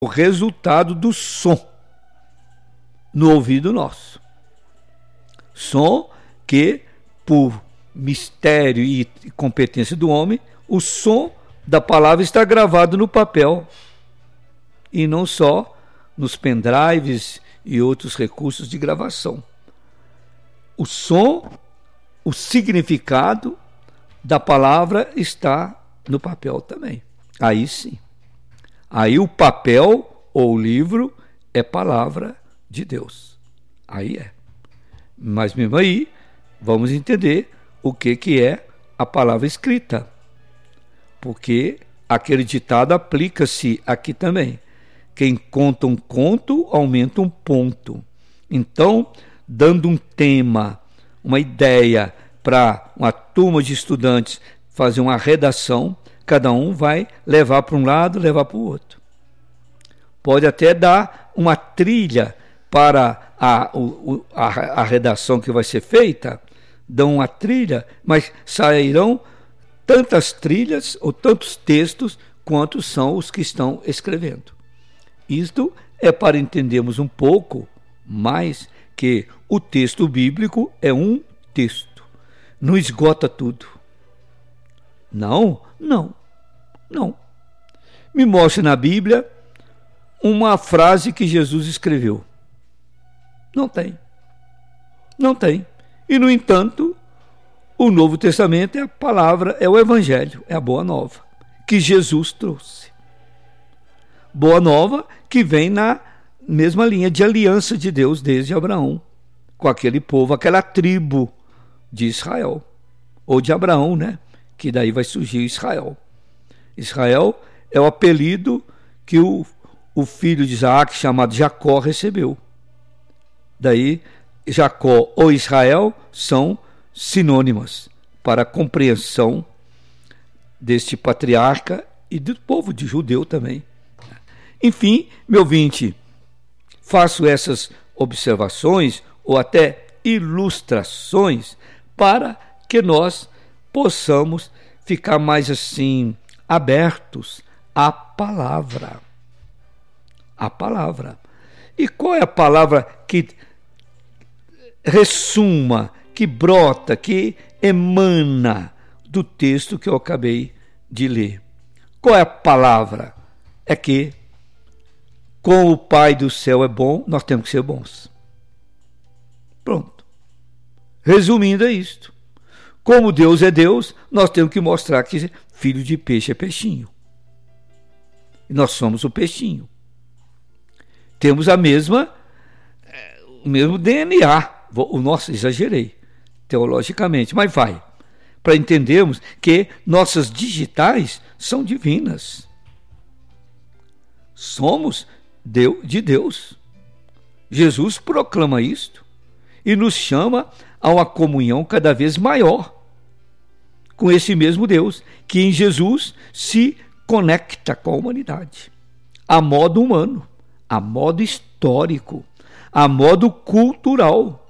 o resultado do som no ouvido nosso. Som que, por mistério e competência do homem, o som da palavra está gravado no papel e não só nos pendrives e outros recursos de gravação. O som, o significado da palavra está no papel também. Aí sim. Aí o papel ou o livro é palavra de Deus. Aí é. Mas mesmo aí, vamos entender o que é a palavra escrita. Porque aquele ditado aplica-se aqui também. Quem conta um conto, aumenta um ponto. Então, dando um tema, uma ideia para uma turma de estudantes fazer uma redação, cada um vai levar para um lado, levar para o outro. Pode até dar uma trilha para a redação que vai ser feita, dão uma trilha, mas sairão tantas trilhas ou tantos textos quanto são os que estão escrevendo. Isto é para entendermos um pouco mais que o texto bíblico é um texto. Não esgota tudo. Não. Me mostre na Bíblia uma frase que Jesus escreveu. Não tem. E, no entanto, o Novo Testamento é a palavra, é o Evangelho, é a Boa Nova, que Jesus trouxe. Boa Nova que vem na mesma linha de aliança de Deus desde Abraão, com aquele povo, aquela tribo de Israel, ou de Abraão, né? Que daí vai surgir Israel. Israel é o apelido que o filho de Isaac, chamado Jacó, recebeu. Daí, Jacó ou Israel são sinônimas para a compreensão deste patriarca e do povo de judeu também. Enfim, meu ouvinte, faço essas observações ou até ilustrações para que nós possamos ficar mais assim abertos à palavra. A palavra. E qual é a palavra que ressuma, que brota, que emana do texto que eu acabei de ler? Qual é a palavra? É que com o Pai do céu é bom, nós temos que ser bons. Pronto. Resumindo, é isto. Como Deus é Deus, nós temos que mostrar que filho de peixe é peixinho. E nós somos o peixinho. Temos o mesmo DNA. Nossa, exagerei teologicamente, mas vai. Para entendermos que nossas digitais são divinas. Somos de Deus. Jesus proclama isto e nos chama a uma comunhão cada vez maior com esse mesmo Deus, que em Jesus se conecta com a humanidade, a modo humano, a modo histórico, a modo cultural.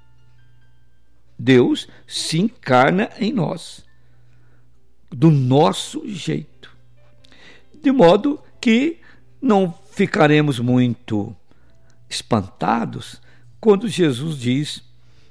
Deus se encarna em nós, do nosso jeito, de modo que não ficaremos muito espantados quando Jesus diz: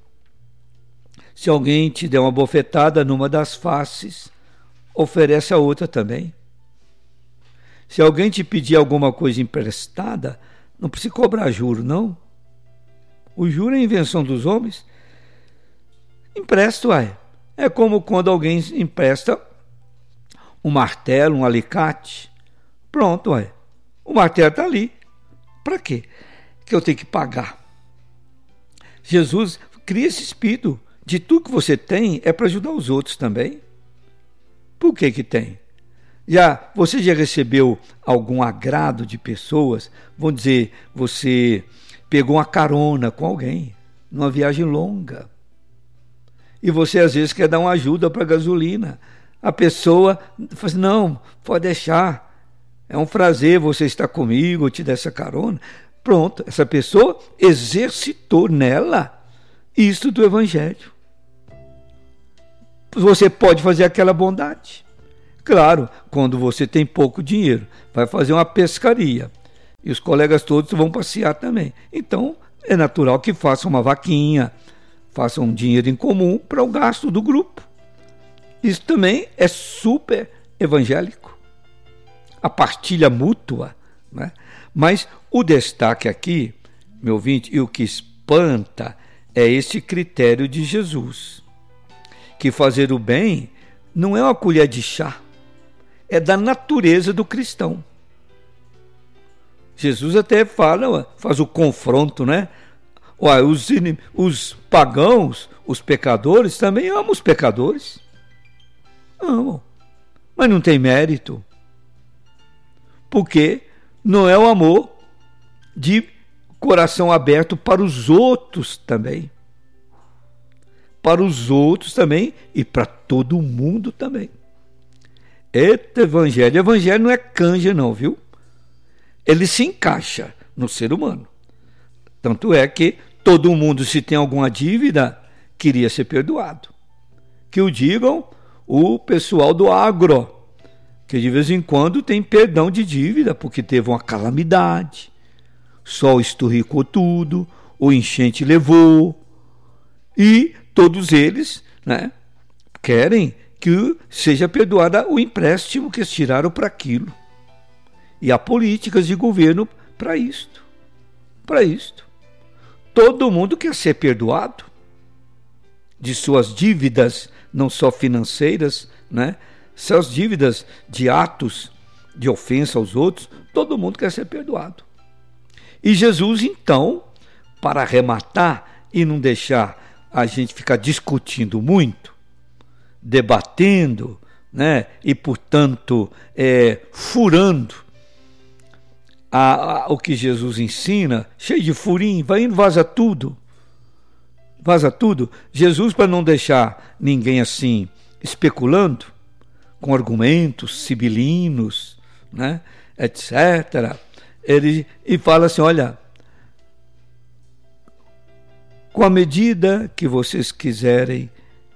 se alguém te der uma bofetada numa das faces, oferece a outra também. Se alguém te pedir alguma coisa emprestada, não precisa cobrar juro, não. O juro é invenção dos homens. Empresta, uai. É como quando alguém empresta um martelo, um alicate. Pronto, uai. O martelo está ali. Para quê? Que eu tenho que pagar. Jesus cria esse espírito de tudo que você tem é para ajudar os outros também. Por que tem? Você já recebeu algum agrado de pessoas? Vamos dizer, você pegou uma carona com alguém numa viagem longa e você às vezes quer dar uma ajuda para a gasolina. A pessoa fala assim: não, pode deixar, é um prazer você estar comigo, eu te dar essa carona. Pronto, essa pessoa exercitou nela isto do Evangelho. Você pode fazer aquela bondade. Claro, quando você tem pouco dinheiro, vai fazer uma pescaria. E os colegas todos vão passear também. Então, é natural que façam uma vaquinha, façam um dinheiro em comum para o gasto do grupo. Isso também é super evangélico. A partilha mútua, né? Mas o destaque aqui, meu ouvinte, e o que espanta é esse critério de Jesus, que fazer o bem não é uma colher de chá, é da natureza do cristão. Jesus até fala, faz o confronto, né? Ué, os pagãos, os pecadores, também amam os pecadores. Amam. Mas não tem mérito. Porque não é o amor de coração aberto para os outros também. Para os outros também e para todo mundo também. Eita, evangelho. Evangelho não é canja não, viu? Ele se encaixa no ser humano. Tanto é que todo mundo, se tem alguma dívida, queria ser perdoado. Que o digam o pessoal do agro, que de vez em quando tem perdão de dívida, porque teve uma calamidade, o sol esturricou tudo, o enchente levou, e todos eles, né, querem que seja perdoada o empréstimo que eles tiraram para aquilo. E há políticas de governo para isto. Para isto. Todo mundo quer ser perdoado de suas dívidas, não só financeiras, né? Suas dívidas de atos de ofensa aos outros, todo mundo quer ser perdoado. E Jesus, então, para arrematar e não deixar a gente ficar discutindo muito, debatendo, né? E, portanto, furando o que Jesus ensina, cheio de furinho, vai indo, vaza tudo. Vaza tudo. Jesus, para não deixar ninguém assim especulando, com argumentos sibilinos, né, etc., ele fala assim: olha, com a medida que vocês quiserem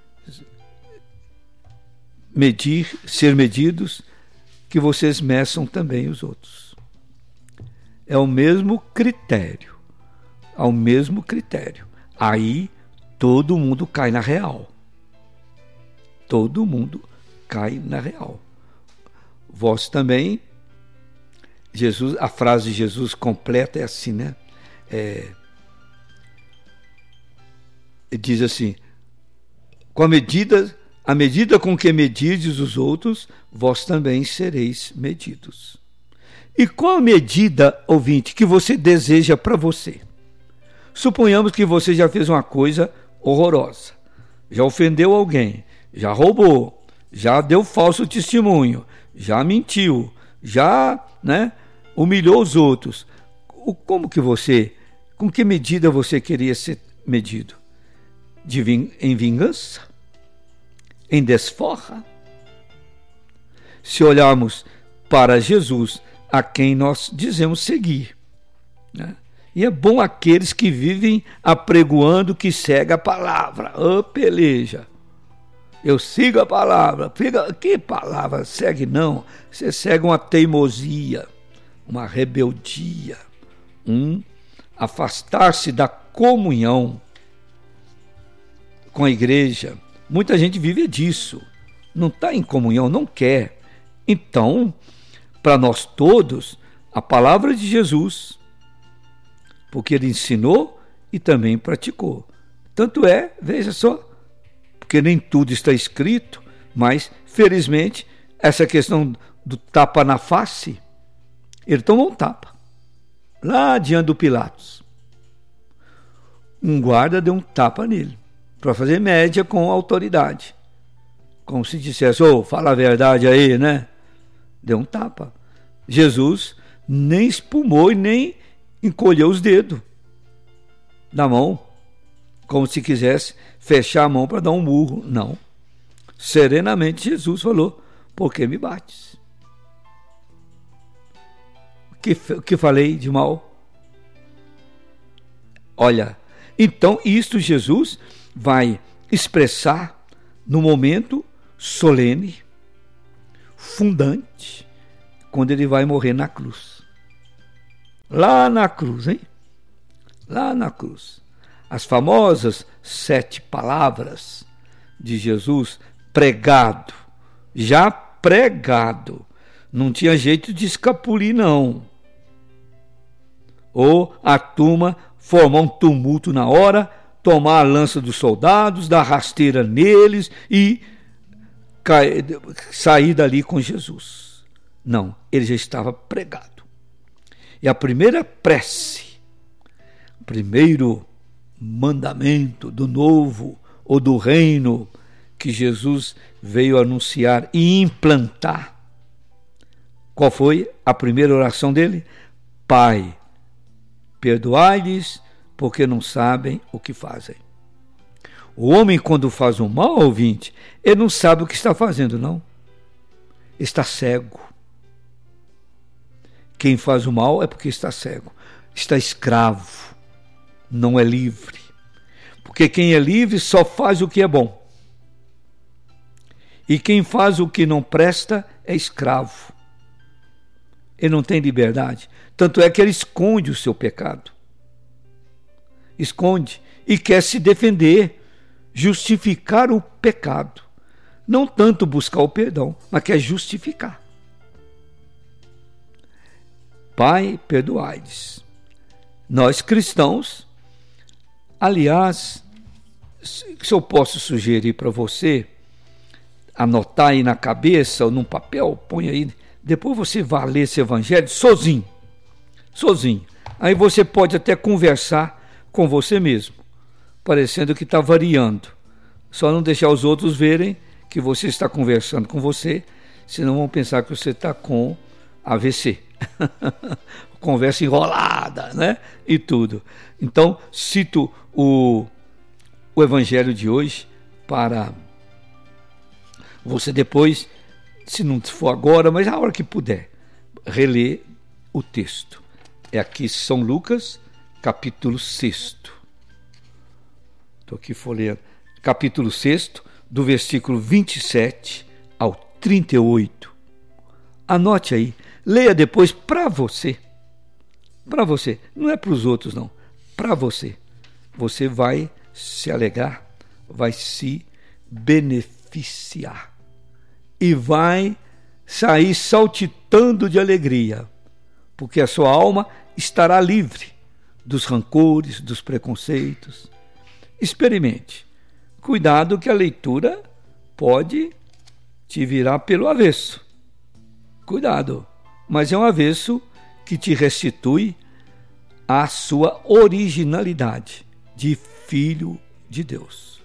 medir, ser medidos, que vocês meçam também os outros. É o mesmo critério. Ao mesmo critério. Aí todo mundo cai na real. Todo mundo cai na real. Vós também, Jesus, a frase de Jesus completa é assim, né? Diz assim: a medida com que medirdes os outros, vós também sereis medidos. E qual a medida, ouvinte, que você deseja para você? Suponhamos que você já fez uma coisa horrorosa, já ofendeu alguém, já roubou, já deu falso testemunho, já mentiu, já, né, humilhou os outros. Com que medida você queria ser medido? Em vingança? Em desforra? Se olharmos para Jesus, a quem nós dizemos seguir, né? E é bom aqueles que vivem apregoando que segue a palavra. Peleja. Eu sigo a palavra. Que palavra? Segue não. Você segue uma teimosia, uma rebeldia, afastar-se da comunhão com a igreja. Muita gente vive disso. Não está em comunhão, não quer. Então, para nós todos, a palavra de Jesus, porque ele ensinou e também praticou. Tanto é, veja só, porque nem tudo está escrito, mas, felizmente, essa questão do tapa na face, ele tomou um tapa, lá diante do Pilatos. Um guarda deu um tapa nele, para fazer média com a autoridade. Como se dissesse: fala a verdade aí, né? Deu um tapa. Jesus nem espumou e nem encolheu os dedos da mão, como se quisesse fechar a mão para dar um murro. Não. Serenamente Jesus falou: por que me bates? O que falei de mal? Olha, então isto Jesus vai expressar no momento solene, fundante, quando ele vai morrer na cruz. Lá na cruz, hein? Lá na cruz. As famosas 7 palavras de Jesus pregado, já pregado. Não tinha jeito de escapulir, não. Ou a turma formar um tumulto na hora, tomar a lança dos soldados, dar rasteira neles e sair dali com Jesus. Não, ele já estava pregado. E a primeira prece, o primeiro mandamento do novo ou do reino que Jesus veio anunciar e implantar, qual foi a primeira oração dele? Pai, perdoai-lhes, porque não sabem o que fazem. O homem, quando faz um mal, ouvinte, ele não sabe o que está fazendo, não. Está cego. Quem faz o mal é porque está cego. Está escravo. Não é livre. Porque quem é livre só faz o que é bom. E quem faz o que não presta é escravo. Ele não tem liberdade. Tanto é que ele esconde o seu pecado. Esconde e quer se defender, justificar o pecado. Não tanto buscar o perdão, mas quer justificar. Pai, perdoai-lhes. Nós cristãos, aliás, se eu posso sugerir para você, anotar aí na cabeça ou num papel, põe aí, depois você vai ler esse evangelho sozinho. Aí você pode até conversar com você mesmo, parecendo que está variando. Só não deixar os outros verem que você está conversando com você, senão vão pensar que você está com AVC. Conversa enrolada, né? E tudo. Então, cito o evangelho de hoje para você depois, se não for agora, mas a hora que puder, reler o texto. É aqui São Lucas, capítulo 6. Estou aqui folheando. Capítulo 6, do versículo 27 ao 38. Anote aí, leia depois para você. Para você, não é para os outros não, para você. Você vai se alegrar, vai se beneficiar e vai sair saltitando de alegria, porque a sua alma estará livre dos rancores, dos preconceitos. Experimente. Cuidado que a leitura pode te virar pelo avesso. Cuidado, mas é um avesso que te restitui a sua originalidade de filho de Deus.